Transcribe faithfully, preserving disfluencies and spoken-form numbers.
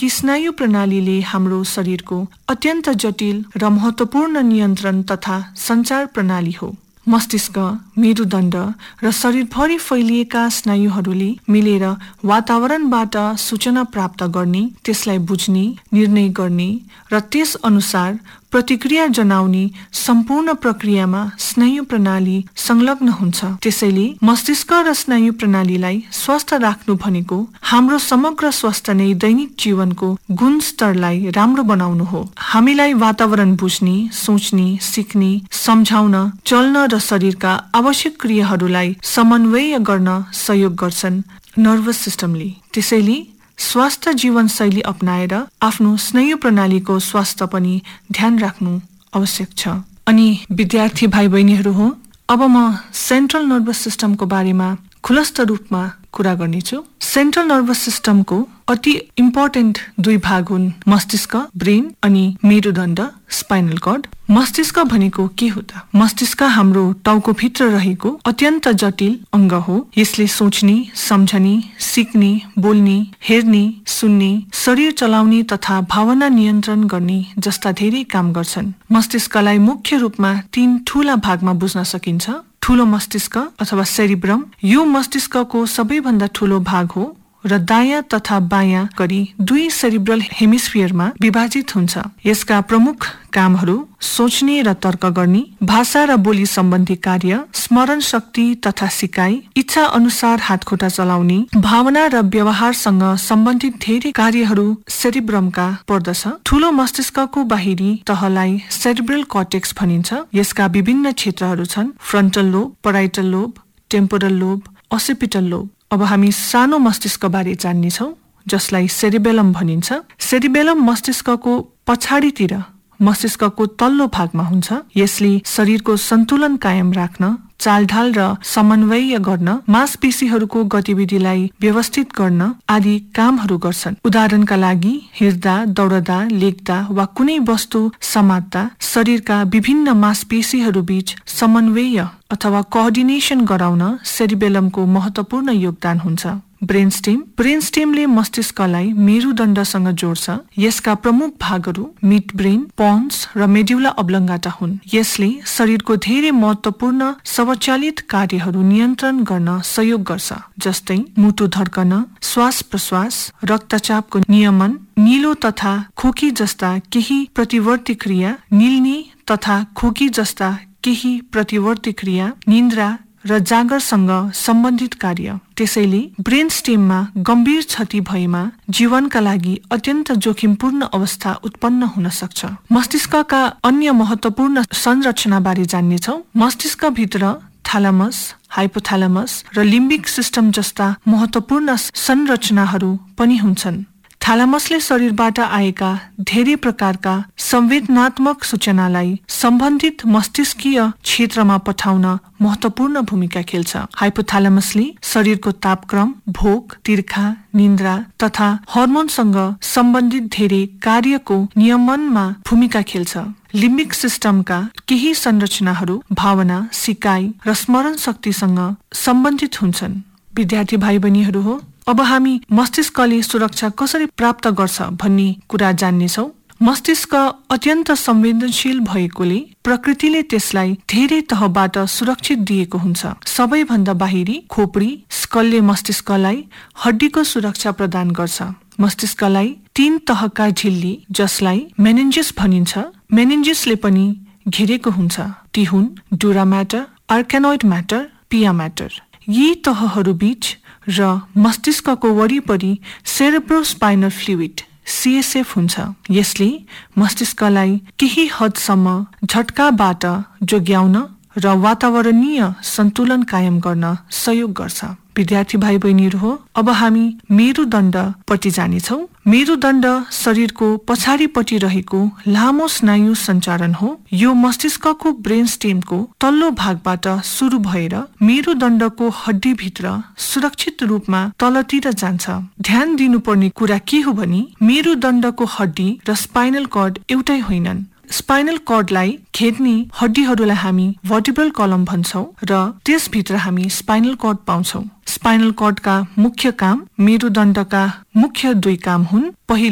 किनकि स्नायु प्रणालीले हाम्रो शरीरको अत्यन्त जटिल र महत्त्वपूर्ण नियन्त्रण तथा सञ्चार प्रणाली हो। मस्तिष्क, मेरुदण्ड र शरीरभरि फैलिएका स्नायुहरूले मिलेर वातावरणबाट सूचना प्राप्त गर्ने, त्यसलाई बुझ्ने, निर्णय गर्ने र त्यस अनुसार प्रतिक्रिया जनाउने सम्पूर्ण प्रक्रियामा स्नायु प्रणाली संलग्न हुन्छ। त्यसैले मस्तिष्क र स्नायु प्रणालीलाई स्वस्थ राख्नु भनेको हाम्रो समग्र स्वास्थ्य नै दैनिक जीवनको गुणस्तरलाई राम्रो बनाउनु हो। हामीलाई वातावरण बुझ्ने, सोच्ने, सिक्ने, सम्झाउन, चल्न र शरीरका आवश्यक क्रियाहरूलाई समन्वय गर्न सहयोग गर्छन् नर्भस सिस्टमले। त्यसैले स्वास्थ्य जीवनशैली अपनाएर आफ्नो स्नायु प्रणालीको स्वास्थ्य पनि ध्यान राख्नु आवश्यक छ। अनि विद्यार्थी भाइ बहिनीहरू हो, अब म सेन्ट्रल नर्भस सिस्टमको बारेमा खुलस्त रूपमा कुरा गर्नेछु। सेन्ट्रल नर्भस सिस्टमको अति इम्पोर्टेन्ट दुई भाग हुन् मस्तिष्क, ब्रेन, अनि मेरुदण्ड, स्पाइनल कर्ड। मस्तिष्क भनेको के हो त? मस्तिष्क हाम्रो टाउको भित्र रहेको अत्यन्त जटिल अङ्ग हो। यसले सोच्ने, सम्झने, सिक्ने, बोल्ने, हेर्ने, सुन्ने, शरीर चलाउने तथा भावना नियन्त्रण गर्ने जस्ता धेरै काम गर्छन्। मस्तिष्कलाई मुख्य रूपमा तीन ठूला भागमा बुझ्न सकिन्छ। ठूलो मस्तिष्क अथवा सेरिब्रम, यो मस्तिष्कको सबैभन्दा ठूलो भाग हो र दायाँ तथा बायाँ गरी दुई सेरिब्रल हेमिस्फियरमा विभाजित हुन्छ। यसका प्रमुख कामहरू सोच्ने र तर्क गर्ने, भाषा र बोली सम्बन्धी कार्य, स्मरण शक्ति तथा सिकाइ, इच्छा अनुसार हातखुट्टा चलाउने, भावना र व्यवहारसँग सम्बन्धित धेरै कार्यहरू सेरिब्रमका पर्दछ। ठूलो मस्तिष्कको बाहिरी तहलाई सेरिब्रल कर्टेक्स भनिन्छ। यसका विभिन्न क्षेत्रहरू छन् frontal lobe, parietal lobe, temporal lobe, occipital lobe. अब हामी सानो मस्तिष्क बारे जान्नेछौँ, जसलाई सेरिबेलम भनिन्छ। सेरिबेलम मस्तिष्कको पछाडितिर मस्तिष्कको तल्लो भागमा हुन्छ। यसले शरीरको सन्तुलन कायम राख्न, चालढाल र समन्वय गर्न, मांसपेशीहरूको गतिविधिलाई व्यवस्थित गर्न आदि कामहरू गर्छन्। उदाहरणका लागि हिँड्दा, दौडदा, लेख्दा वा कुनै वस्तु समात्दा शरीरका विभिन्न मांसपेशीहरू बीच समन्वय अथवा कोअर्डिनेसन गराउन सेरिबेलमको महत्त्वपूर्ण योगदान हुन्छ। ब्रेनस्टेम, ब्रेनस्टेमले मस्तिष्कलाई मेरुदण्डसँग जोड्छ। यसका प्रमुख भागहरू मिड ब्रेन, पोन्स र मेड्युला अब्लङ्गाटा हुन्। यसले शरीरको धेरै महत्त्वपूर्ण स्वचालित कार्यहरू नियन्त्रण गर्न सहयोग गर्छ, जस्तै मुटु धड्कन, श्वास प्रश्वास, रक्तचापको नियमन, निलो तथा खोकी जस्ता केही प्रतिवर्ती क्रिया, निल्ने तथा खोकी जस्ता केही प्रतिवर्ती क्रिया, निन्द्रा र जागरसँग सम्बन्धित कार्य। त्यसैले ब्रेन स्टेममा गम्भीर क्षति भएमा जीवनका लागि अत्यन्त जोखिमपूर्ण अवस्था उत्पन्न हुन सक्छ। मस्तिष्कका अन्य महत्त्वपूर्ण संरचना बारे जान्नेछौँ। मस्तिष्कभित्र थ्यालामस, हाइपोथ्यालामस र लिम्बिक सिस्टम जस्ता महत्त्वपूर्ण संरचनाहरू पनि हुन्छन्। थ्यालामसले शरीरबाट आएका धेरै प्रकारका संवेदनात्मक सूचनालाई सम्बन्धित मस्तिष्कीय क्षेत्रमा पठाउन महत्त्वपूर्ण भूमिका खेल्छ। हाइपोथ्यालामसले शरीरको तापक्रम, भोक, तिर्खा, निन्द्रा तथा हर्मोनसँग सम्बन्धित धेरै कार्यको नियमनमा भूमिका खेल्छ। लिम्बिक सिस्टमका केही संरचनाहरू भावना, सिकाइ र स्मरण शक्तिसँग सम्बन्धित हुन्छन्। विद्यार्थी भाइ बहिनीहरू हो, अब हामी मस्तिष्कले सुरक्षा कसरी प्राप्त गर्छ भन्ने कुरा जान्नेछौँ। मस्तिष्क अत्यन्त संवेदनशील भएकोले प्रकृतिले त्यसलाई धेरै तहबाट सुरक्षित दिएको हुन्छ। सबैभन्दा बाहिरी खोपडी स्कलले मस्तिष्कलाई हड्डीको सुरक्षा प्रदान गर्छ। मस्तिष्कलाई तीन तहका झिल्ली, जसलाई मेनिन्जिस भनिन्छ, मेनिन्जिसले पनि घेरेको हुन्छ। ती हुन् डुरा म्याटर, आर्कानोइड म्याटर, पिया म्याटर। यी तहहरू बीच र मस्तिष्कको वरिपरि सेरेब्रोस्पाइनल फ्लुइड सीएसएफ हुन्छ। यसले मस्तिष्कलाई केही हदसम्म झट्काबाट जोगाउन र वातावरणीय सन्तुलन कायम गर्न सहयोग गर्छ। विद्यार्थी भाइ बहिनीहरू हो, अब हामी मेरुदण्डपट्टि जानेछौँ। मेरुदण्ड शरीरको पछाडिपट्टि रहेको लामो स्नायु सञ्चालन हो। यो मस्तिष्कको ब्रेन स्टेमको तल्लो भागबाट सुरु भएर मेरुदण्डको हड्डीभित्र सुरक्षित रूपमा तलतिर जान्छ। ध्यान दिनुपर्ने कुरा के हो भने मेरुदण्डको हड्डी र स्पाइनल कर्ड एउटै होइनन्। स्पाइनल कर्डलाई खेद्ने हड्डीहरूलाई हामी वर्टिब्रल कलम भन्छौँ र त्यसभित्र हामी स्पाइनल कर्ड पाउँछौँ। स्पाइनल कर्डका मुख्य काम मेरुदण्डका मुख्य दुई काम हुन्। पहिलो